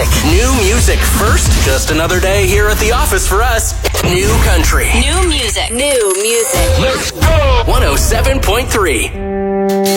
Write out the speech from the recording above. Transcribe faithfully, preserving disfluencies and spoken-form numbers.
music. New music first. Just another day here at the office for us. New country. New music. New music. Let's go! one oh seven point three.